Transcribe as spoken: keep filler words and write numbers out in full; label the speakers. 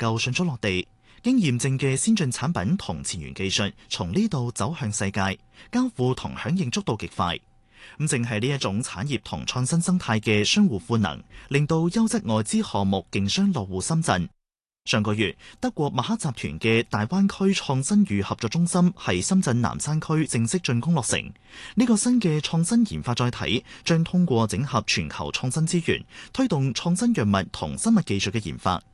Speaker 1: 夠迅速落地，經驗證嘅先進產品同前沿技術從呢度走向世界，交付同響應速度極快。咁正係呢一種產業同創新生態嘅相互賦能，令到優質外資項目競相落戶深圳。上個月，德國默克集團嘅大灣區創新與合作中心喺深圳南山區正式竣工落成。呢個新嘅創新研發載體將通過整合全球創新資源，推動創新藥物同生物技術嘅研發，